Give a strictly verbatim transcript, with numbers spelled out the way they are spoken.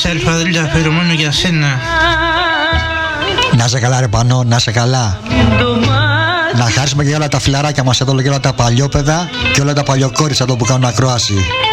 αδελφέ Αδρίλια, αφιερωμένο για σένα. Να σε καλά ρε Πανώ, να σε καλά. Να χάσουμε και όλα τα φιλαράκια μας εδώ και όλα τα παλιόπαιδα και όλα τα παλιοκόρισα εδώ που κάνουν ακρόαση.